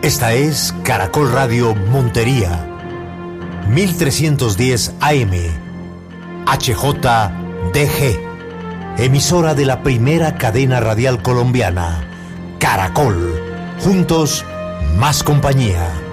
Esta es Caracol Radio Montería, 1310 AM, HJDG, emisora de la primera cadena radial colombiana, Caracol. Juntos, más compañía.